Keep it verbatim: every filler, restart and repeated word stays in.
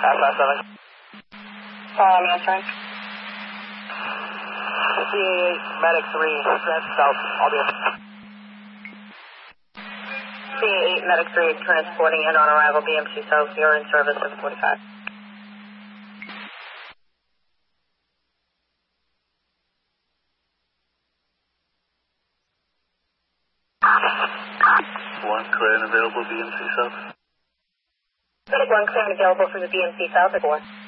Half past seven. Uh, I'm answering. C eight, Medic three, Trans South, I'll be in. C eight, Medic three, transporting in on arrival, B M C South, you're in service at forty-five. One crane available, B M C South. One crane available from the B M C South at four.